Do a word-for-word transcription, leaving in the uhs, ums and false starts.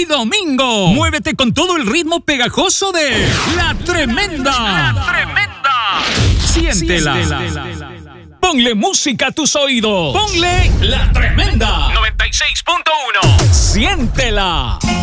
domingo. Muévete con todo el ritmo pegajoso de La Tremenda. La Tremenda. Siéntela. Siéntela. Ponle música a tus oídos. Ponle La Tremenda. noventa y seis punto uno. Siéntela.